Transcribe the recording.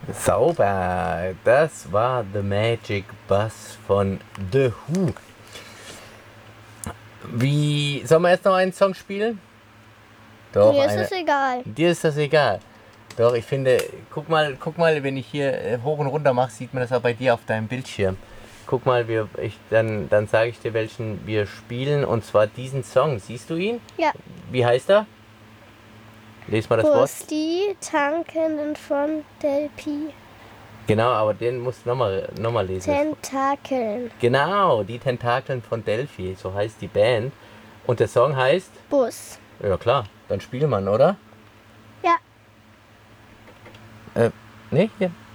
Sauber, das war The Magic Bus von The Who. Sollen wir erst noch einen Song spielen? Doch, Mir ist es egal. Dir ist das egal. Doch, ich finde, guck mal, wenn ich hier hoch und runter mache, sieht man das auch bei dir auf deinem Bildschirm. Guck mal, dann sage ich dir, welchen wir spielen, und zwar diesen Song. Siehst du ihn? Ja. Wie heißt er? Lies mal das Wort. Bus, die Tankenden von Delphi. Genau, aber den musst du nochmal lesen. Tentakeln. Genau, die Tentakeln von Delphi, so heißt die Band. Und der Song heißt? Bus. Ja klar, dann spielt man, oder? Ja. Nee, hier.